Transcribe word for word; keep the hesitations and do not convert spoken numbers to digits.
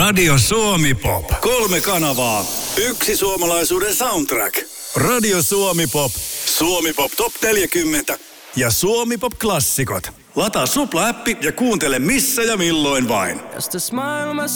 Radio Suomi Pop. Kolme kanavaa, yksi suomalaisuuden soundtrack. Radio Suomi Pop, Suomi Pop Top neljäkymmentä ja Suomi Pop Klassikot. Lataa Supla-appi ja kuuntele missä ja milloin vain. Just a smile on my